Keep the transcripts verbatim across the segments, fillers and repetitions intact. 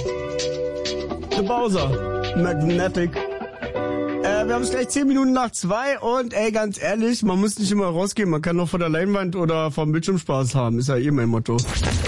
The Bowser. Magnetic. Äh, wir haben es gleich zehn Minuten nach zwei und ey, ganz ehrlich, man muss nicht immer rausgehen, man kann noch vor der Leinwand oder vom Bildschirm Spaß haben, ist ja eh mein Motto.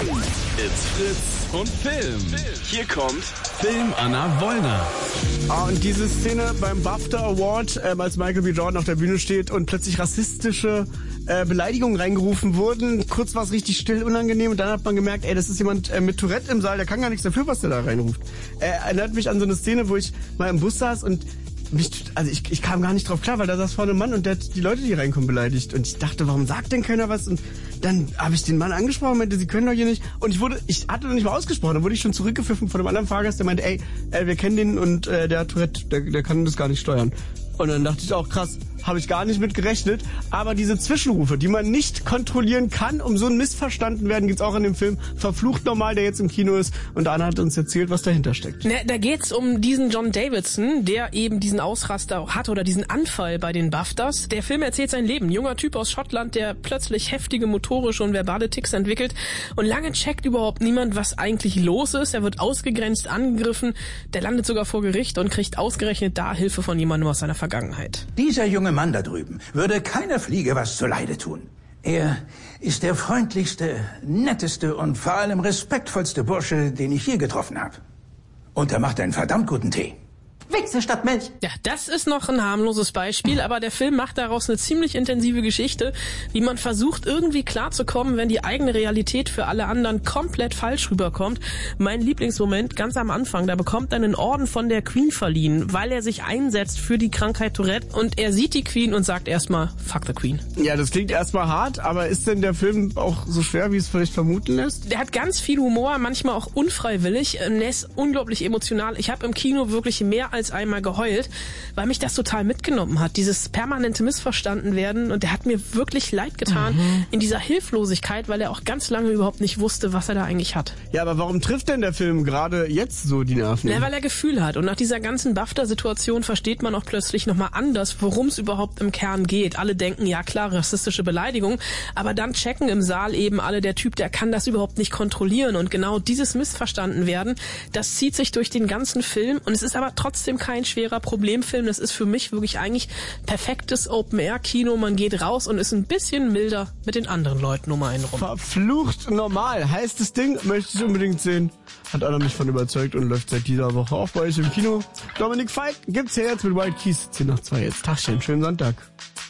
It's Fritz und Film. Hier kommt Film Anna Wollner. Ah, und diese Szene beim BAFTA Award, ähm, als Michael B. Jordan auf der Bühne steht und plötzlich rassistische äh, Beleidigungen reingerufen wurden. Kurz war es richtig still, unangenehm und dann hat man gemerkt, ey, das ist jemand äh, mit Tourette im Saal, der kann gar nichts dafür, was der da reinruft. Äh, erinnert mich an so eine Szene, wo ich mal im Bus saß und mich, also ich, ich kam gar nicht drauf klar, weil da saß vorne ein Mann und der hat die Leute, die reinkommen, beleidigt. Und ich dachte, warum sagt denn keiner was? Und dann habe ich den Mann angesprochen und meinte, sie können doch hier nicht. Und ich wurde, ich hatte noch nicht mal ausgesprochen, dann wurde ich schon zurückgepfiffen von einem anderen Fahrgast, der meinte, ey, äh, wir kennen den und äh, der hat Tourette, der, der kann das gar nicht steuern. Und dann dachte ich auch, krass, habe ich gar nicht mit gerechnet. Aber diese Zwischenrufe, die man nicht kontrollieren kann, um so ein Missverstanden werden, gibt's auch in dem Film Verflucht Normal, der jetzt im Kino ist. Und Anna hat uns erzählt, was dahinter steckt. Ne, da geht's um diesen John Davidson, der eben diesen Ausraster hat oder diesen Anfall bei den BAFTAs. Der Film erzählt sein Leben. Junger Typ aus Schottland, der plötzlich heftige motorische und verbale Ticks entwickelt. Und lange checkt überhaupt niemand, was eigentlich los ist. Er wird ausgegrenzt, angegriffen. Der landet sogar vor Gericht und kriegt ausgerechnet da Hilfe von jemandem aus seiner Vergangenheit. Dieser junge Mann da drüben würde keiner Fliege was zuleide tun. Er ist der freundlichste, netteste und vor allem respektvollste Bursche, den ich je getroffen habe. Und er macht einen verdammt guten Tee. Wichse statt Milch. Ja, das ist noch ein harmloses Beispiel, aber der Film macht daraus eine ziemlich intensive Geschichte, wie man versucht, irgendwie klarzukommen, wenn die eigene Realität für alle anderen komplett falsch rüberkommt. Mein Lieblingsmoment ganz am Anfang, da bekommt er einen Orden von der Queen verliehen, weil er sich einsetzt für die Krankheit Tourette und er sieht die Queen und sagt erstmal, fuck the Queen. Ja, das klingt erstmal hart, aber ist denn der Film auch so schwer, wie es vielleicht vermuten lässt? Der hat ganz viel Humor, manchmal auch unfreiwillig, er ist unglaublich emotional. Ich habe im Kino wirklich mehr als als einmal geheult, weil mich das total mitgenommen hat. Dieses permanente Missverstandenwerden und der hat mir wirklich leid getan mhm. in dieser Hilflosigkeit, weil er auch ganz lange überhaupt nicht wusste, was er da eigentlich hat. Ja, aber warum trifft denn der Film gerade jetzt so die Nerven? Ja, weil er Gefühl hat und nach dieser ganzen BAFTA-Situation versteht man auch plötzlich nochmal anders, worum es überhaupt im Kern geht. Alle denken, ja klar, rassistische Beleidigung, aber dann checken im Saal eben alle, der Typ, der kann das überhaupt nicht kontrollieren und genau dieses Missverstandenwerden, das zieht sich durch den ganzen Film und es ist aber trotzdem kein schwerer Problemfilm. Das ist für mich wirklich eigentlich perfektes Open-Air-Kino. Man geht raus und ist ein bisschen milder mit den anderen Leuten um einen rum. Verflucht normal heißt das Ding, möchte ich unbedingt sehen. Hat Anna mich von überzeugt und läuft seit dieser Woche auch bei euch im Kino. Dominik Veit gibt's hier jetzt mit Wild Keys. zehn nach zwei jetzt. Tagchen, schönen Sonntag.